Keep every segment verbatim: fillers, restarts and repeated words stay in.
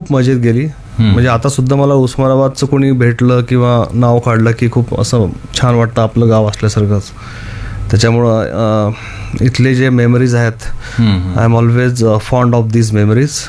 खूप मजेत गेली. म्हणजे आता सुद्धा मला उस्मानाबादचं कोणी भेटलं किंवा नाव काढलं की खूप असं छान वाटतं, आपलं गाव असल्यासारखंच. त्याच्यामुळं इथले जे मेमरीज आहेत, I am always fond of these memories.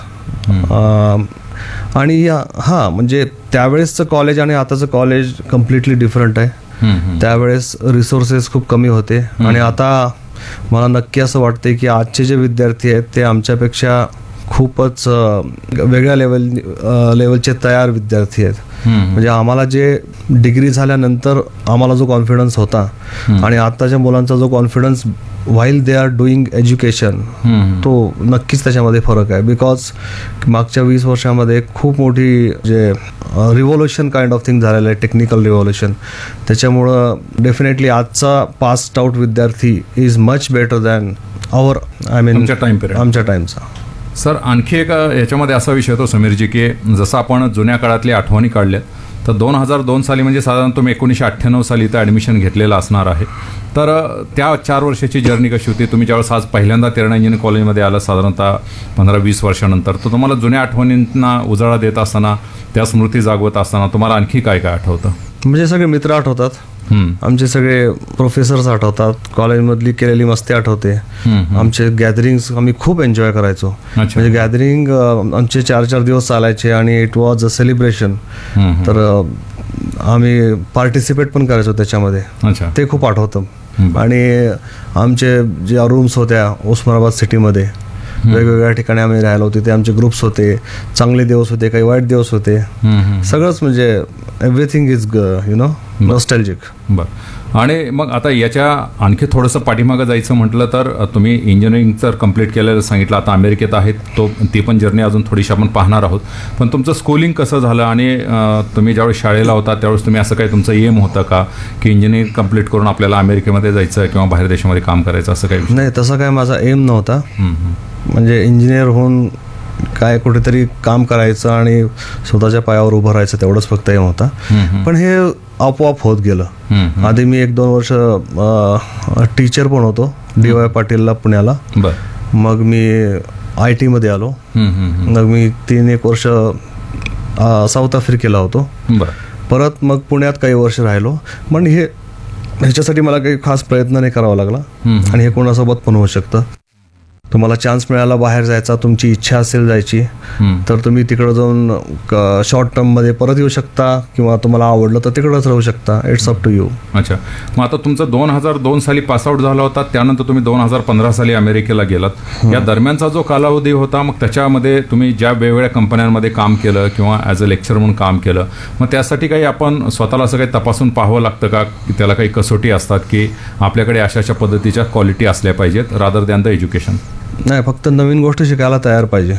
आणि हां, म्हणजे त्यावेळेसचं कॉलेज आणि आताचं कॉलेज कम्प्लिटली डिफरंट आहे. त्यावेळेस रिसोर्सेस खूप कमी होते आणि आता मला नक्की असं वाटते की आजचे जे विद्यार्थी आहेत ते आमच्यापेक्षा खूपच वेगळ्या लेवल लेवलचे तयार विद्यार्थी आहेत. म्हणजे आम्हाला जे डिग्री झाल्यानंतर आम्हाला जो कॉन्फिडन्स होता आणि आताच्या मुलांचा जो confidence while they are doing education, तो नक्कीच त्याच्यामध्ये फरक आहे. बिकॉज मागच्या वीस वर्षामध्ये खूप मोठी जे रिव्हॉल्युशन काइंड ऑफ थिंग झालेलं आहे, टेक्निकल रिव्हॉल्युशन. त्याच्यामुळं डेफिनेटली आजचा पास्ड आउट विद्यार्थी is much better than our I mean आमच्या टाइम पिरियड आमच्या टाईमचा. सर, आणखी एक याच्यामध्ये असा विषय होतो समीरजी, की जसं आपण जुन्या काळातल्या आठवणी काढल्यात, तर दोन हजार दोन साली म्हणजे साधारण तुम्ही एकोणीसशे अठ्ठ्याण्णव साली इथं ॲडमिशन घेतलेलं असणार आहे. तर त्या चार वर्षाची जर्नी कशी होती? तुम्ही ज्यावेळेस आज पहिल्यांदा तेरणा इंजिनिअरिंग कॉलेजमध्ये आला साधारणतः पंधरा वीस वर्षानंतर, तर तुम्हाला जुन्या आठवणींना उजाळा देत असताना, त्या स्मृती जागवत असताना तुम्हाला आणखी काय काय आठवतं? म्हणजे सगळे मित्र आठवतात, आमचे सगळे प्रोफेसर्स आठवतात, कॉलेजमधली केलेली मस्ती आठवते, आमचे गॅदरिंग्स आम्ही खूप एन्जॉय करायचो. म्हणजे गॅदरिंग आमचे चार चार दिवस चालायचे आणि इट वॉज अ सेलिब्रेशन. तर आम्ही पार्टिसिपेट पण करायचो त्याच्यामध्ये, ते खूप आठवतं. आणि आमचे ज्या रूम्स होत्या उस्मानाबाद सिटीमध्ये, वेगवेगळ्या ठिकाणी आम्ही राहिलो होते, ते आमचे ग्रुप्स होते. चांगले दिवस होते, काही वाईट दिवस होते, सगळंच म्हणजे everything is you know nostalgic. बरं. आणि मग आता याच्या आणखी थोडंसं पाठीमागं जायचं म्हटलं तर तुम्ही इंजिनिअरिंग तर कम्प्लीट केलेलं सांगितलं, आता अमेरिकेत आहेत, तो ती पण जर्नी अजून थोडीशी आपण पाहणार आहोत. पण तुमचं स्कूलिंग कसं झालं आणि तुम्ही ज्यावेळेस शाळेला होता त्यावेळेस तुम्ही असं काही तुमचं एम होतं का की इंजिनिअरिंग कम्प्लीट करून आपल्याला अमेरिकेमध्ये जायचं किंवा बाहेर देशामध्ये काम करायचं, असं काही? नाही, तसं काय माझा एम नव्हता. म्हणजे इंजिनियर होऊन काय कुठेतरी काम करायचं आणि स्वतःच्या पायावर उभं राहायचं, तेवढंच फक्त एम होता. पण हे आपोआप होत गेलं. आधी मी एक दोन वर्ष टीचर पण होतो डी वाय पाटीलला पुण्याला. मग मी आय टीमध्ये आलो. मग मी तीन एक वर्ष साऊथ आफ्रिकेला होतो. परत मग पुण्यात काही वर्ष राहिलो. पण हे ह्याच्यासाठी मला काही खास प्रयत्न नाही करावा लागला. आणि हे कोणासोबत पण होऊ शकतं. तुम्हाला चान्स मिळाला बाहेर जायचा, तुमची इच्छा असेल जायची, तर तुम्ही तिकडं जाऊन शॉर्ट टर्ममध्ये परत येऊ शकता किंवा तुम्हाला आवडलं तर तिकडंच राहू शकता. It's up to you. अच्छा. मग आता तुमचं दोन हजार दोन साली पासआउट झाला होता, त्यानंतर तुम्ही दोन हजार पंधरा साली अमेरिकेला गेलात. या दरम्यानचा जो कालावधी होता, मग त्याच्यामध्ये तुम्ही ज्या वेगवेगळ्या कंपन्यांमध्ये काम केलं किंवा ॲज अ लेक्चर म्हणून काम केलं, मग त्यासाठी काही आपण स्वतःला असं काही तपासून पाहावं लागतं का, की त्याला काही कसोटी असतात की आपल्याकडे अशा अशा पद्धतीच्या क्वालिटी असल्या पाहिजेत रादर दॅन द एज्युकेशन? नाही, फक्त नवीन गोष्ट शिकायला तयार पाहिजे.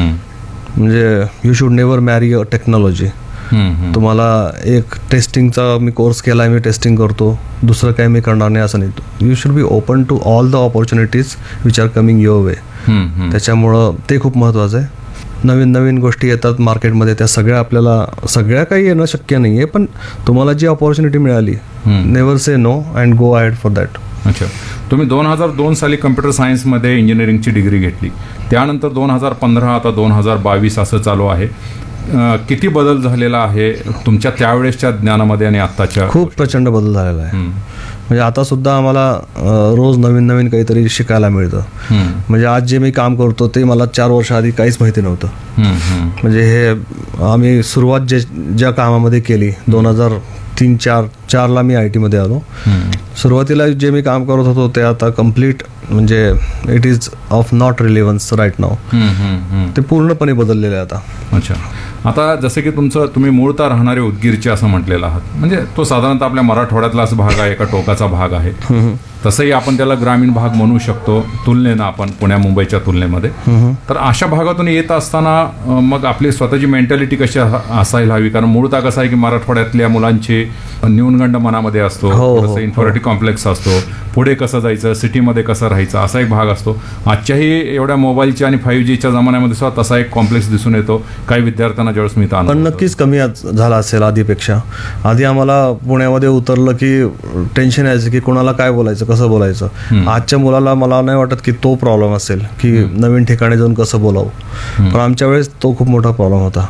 म्हणजे यू शुड नेवर मॅरी अ टेक्नॉलॉजी. तुम्हाला एक टेस्टिंगचा मी कोर्स केला आहे, मी टेस्टिंग करतो, दुसरं काही मी करणार नाही असं नाही. You should be open to all the opportunities which are coming your way. त्याच्यामुळं ते खूप महत्त्वाचं आहे. नवीन नवीन गोष्टी येतात मार्केटमध्ये, त्या सगळ्या आपल्याला सगळ्या काही येणं शक्य नाही आहे, पण तुम्हाला जी ऑपॉर्च्युनिटी मिळाली, never say no and go ahead for that. अच्छा. तुम्ही दोन हजार दोन साली कम्प्युटर सायन्समध्ये इंजिनिअरिंगची डिग्री घेतली, त्यानंतर दोन हजार पंधरा आता दोन हजार बावीस असं चालू आहे. किती बदल झालेला आहे तुमच्या त्यावेळेसच्या ज्ञानामध्ये आणि आत्ताच्या? खूप प्रचंड बदल झालेला आहे. म्हणजे आता सुद्धा आम्हाला रोज नवीन नवीन काहीतरी शिकायला मिळतं. म्हणजे आज जे मी काम करतो ते मला चार वर्ष आधी काहीच माहिती नव्हतं. म्हणजे हे आम्ही सुरुवात जे ज्या कामामध्ये केली दोन हजार तीन चार चारला मी आय टीमध्ये आलो. सुरुवातीला जे मी काम करत होतो ते आता कम्प्लीट म्हणजे it is of not relevance right नाव. ते पूर्णपणे बदललेले आहे आता. अच्छा. आता जसं की तुमचं तुम्ही मूळतः राहणारे उदगीरचे असं म्हटलेलं आहात, म्हणजे तो साधारणतः आपल्या मराठवाड्यातलाच भाग आहे, एका टोकाचा भाग आहे. तसंही आपण त्याला ग्रामीण भाग म्हणू शकतो तुलनेनं, आपण पुण्या मुंबईच्या तुलनेमध्ये. तर अशा भागातून येत असताना मग आपली स्वतःची मेंटॅलिटी कशी असायला हवी? कारण मूळतः कसं आहे की मराठवाड्यातल्या मुलांची न्यूनगंड मनामध्ये असतो, इन्फॉर्मेटिव्ह कॉम्प्लेक्स असतो, पुढे कसं जायचं, सिटीमध्ये कसं राहायचं, असा एक भाग असतो. आजच्याही एवढ्या मोबाईलच्या आणि फाईव्ह जीच्या जमान्यामध्ये सुद्धा तसा एक कॉम्प्लेक्स दिसून येतो काही विद्यार्थ्यांना ज्यावेळेस मी पण नक्कीच कमी झाला असेल आधीपेक्षा. आधी आम्हाला पुण्यामध्ये उतरलं की टेन्शन यायचं की कोणाला काय बोलायचं, कसं बोलायचं. आजच्या मुलाला मला नाही वाटत की तो प्रॉब्लेम असेल की नवीन ठिकाणी जाऊन कसं बोलावं, पण आमच्या वेळेस तो खूप मोठा प्रॉब्लेम होता.